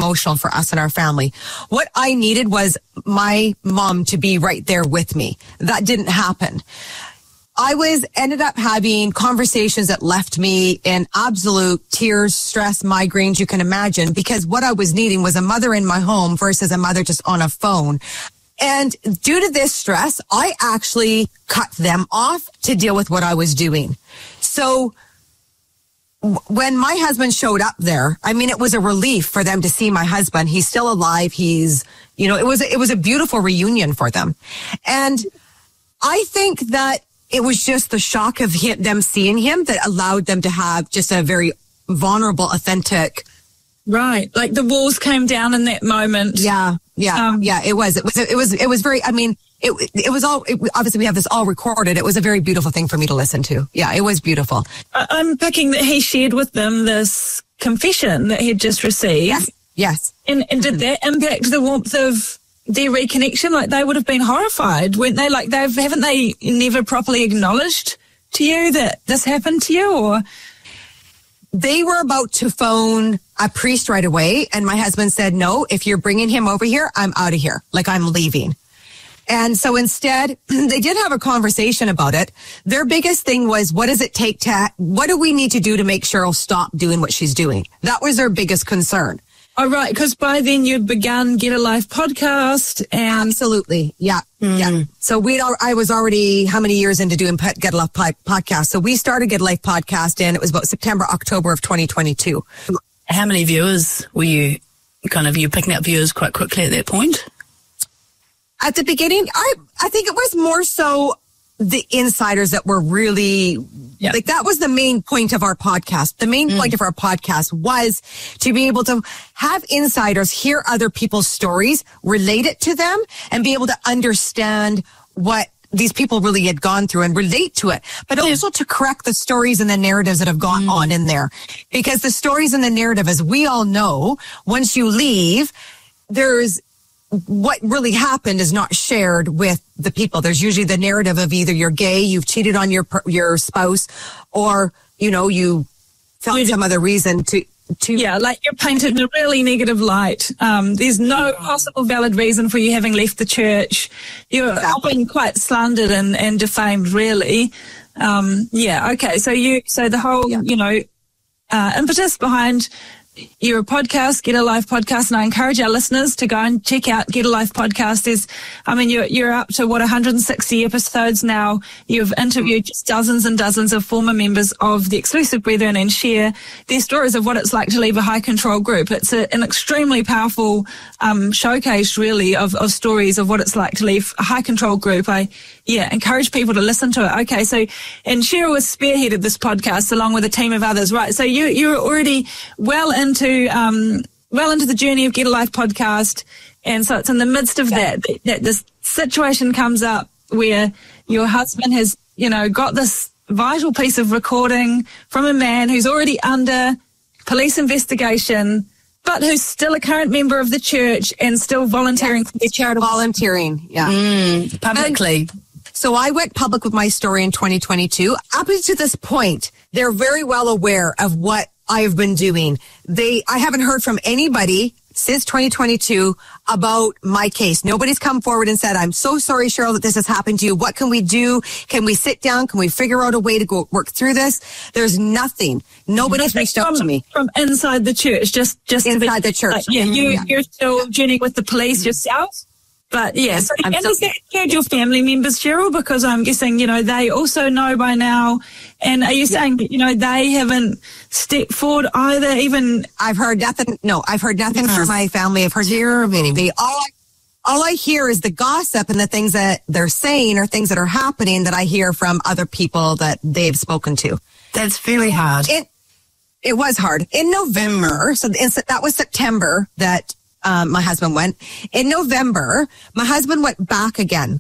emotional for us and our family. What I needed was my mom to be right there with me. That didn't happen. I ended up having conversations that left me in absolute tears, stress, migraines, you can imagine, because what I was needing was a mother in my home versus a mother just on a phone. And due to this stress, I actually cut them off to deal with what I was doing. So when my husband showed up there, I mean, it was a relief for them to see my husband. He's still alive. It was a beautiful reunion for them. And I think that it was just the shock of them seeing him that allowed them to have just a very vulnerable, authentic. Right. Like the walls came down in that moment. Yeah. It was very, I mean, obviously we have this all recorded. It was a very beautiful thing for me to listen to. Yeah, it was beautiful. I'm picking that he shared with them this confession that he'd just received. Yes. And did that impact the warmth of their reconnection? Like they would have been horrified, weren't they? Like haven't they never properly acknowledged to you that this happened to you? Or they were about to phone a priest right away, and my husband said, no, if you're bringing him over here, I'm out of here. Like I'm leaving. And so instead, they did have a conversation about it. Their biggest thing was, what do we need to do to make Cheryl stop doing what she's doing? That was their biggest concern. Oh, right, because by then you'd begun Get a Life podcast. And absolutely, yeah. So I was already how many years into doing Get a Life podcast? So we started Get a Life podcast, and it was about September, October of 2022. How many viewers were you picking up viewers quite quickly at that point? At the beginning, I think it was more so the insiders that were really, like that was the main point of our podcast. The main point of our podcast was to be able to have insiders hear other people's stories, relate it to them, and be able to understand what these people really had gone through and relate to it, but also to correct the stories and the narratives that have gone on in there. Because the stories and the narrative, as we all know, once you leave, what really happened is not shared with the people. There's usually the narrative of either you're gay, you've cheated on your spouse, or, you felt some other reason to. Yeah, like you're painted in a really negative light. There's no possible valid reason for you having left the church. You're often quite slandered and defamed, really. Okay. So the whole, impetus behind your podcast, Get a Life podcast, and I encourage our listeners to go and check out Get a Life podcast. You're up to 160 episodes now. You've interviewed just dozens and dozens of former members of the Exclusive Brethren and share their stories of what it's like to leave a high control group. It's an extremely powerful showcase, really, of stories of what it's like to leave a high control group. I encourage people to listen to it. Okay, and Cheryl has spearheaded this podcast along with a team of others, right? So you're already well into the journey of Get a Life podcast, and so it's in the midst of that this situation comes up where your husband has got this vital piece of recording from a man who's already under police investigation, but who's still a current member of the church and still volunteering for charitable volunteering publicly. So I went public with my story in 2022. Up to this point, they're very well aware of what I've been doing. I haven't heard from anybody since 2022 about my case. Nobody's come forward and said, I'm so sorry, Cheryl, that this has happened to you. What can we do? Can we sit down? Can we figure out a way to go work through this? There's nothing. Nobody's reached out to me. From inside the church, just inside the church. You're still journeying with the police yourself? But yes, and has that scared your family members, Cheryl? Because I'm guessing, they also know by now. And are you saying, they haven't stepped forward either? Even I've heard nothing. No, I've heard nothing from my family. I've heard zero of anybody. All I hear is the gossip and the things that they're saying or things that are happening that I hear from other people that they've spoken to. That's very hard. It was hard. In November, so that was September that my husband went. In November, my husband went back again.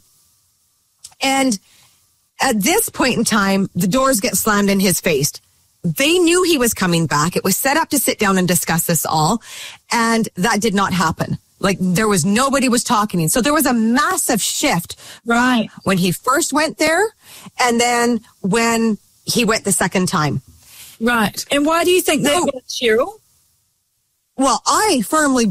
And at this point in time, the doors get slammed in his face. They knew he was coming back. It was set up to sit down and discuss this all. And that did not happen. Like nobody was talking. So there was a massive shift. Right. When he first went there and then when he went the second time. Right. And why do you think that was, Cheryl? Well, I firmly